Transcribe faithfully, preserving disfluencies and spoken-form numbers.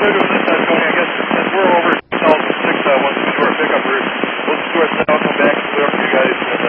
they're doing this time, Tony, I guess since we're over two thousand six, uh, once we do our pickup route, we'll just do our south, come back, clear up for you guys.